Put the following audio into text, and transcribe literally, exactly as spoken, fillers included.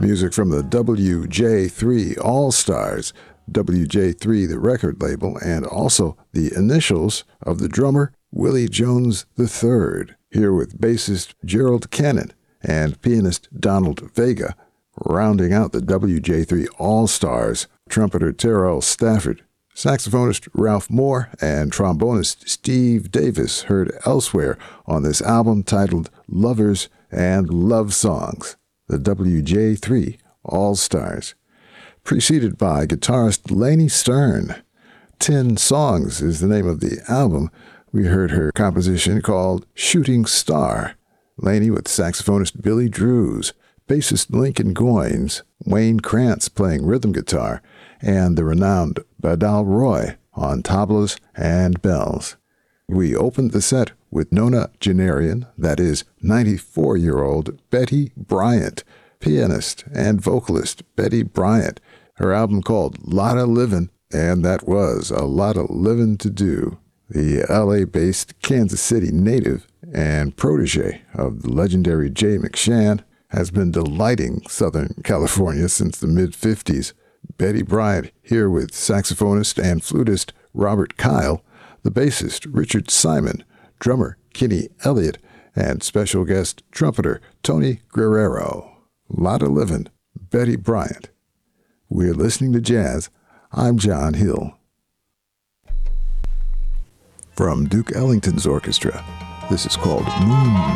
Music from the W J three All-Stars, W J three the record label, and also the initials of the drummer Willie Jones the third, here with bassist Gerald Cannon and pianist Donald Vega, rounding out the W J three All-Stars, trumpeter Terrell Stafford, saxophonist Ralph Moore, and trombonist Steve Davis, heard elsewhere on this album titled Lovers and Love Songs, the W J three All-Stars, preceded by guitarist Lainey Stern. Ten Songs is the name of the album. We heard her composition called Shooting Star. Lainey with saxophonist Billy Drews, bassist Lincoln Goines, Wayne Krantz playing rhythm guitar, and the renowned Badal Roy on tablas and bells. We opened the set with Nona Janarian, that is, ninety-four-year-old Betty Bryant, pianist and vocalist Betty Bryant, her album called Lotta Livin', and that was a lot of living to do. The L A-based Kansas City native and protege of the legendary Jay McShann has been delighting Southern California since the mid-fifties. Betty Bryant here with saxophonist and flutist Robert Kyle, the bassist Richard Simon, drummer Kenny Elliott, and special guest trumpeter Tony Guerrero. Lotta Livin', Betty Bryant. We're listening to jazz. I'm John Hill. From Duke Ellington's orchestra, this is called Moon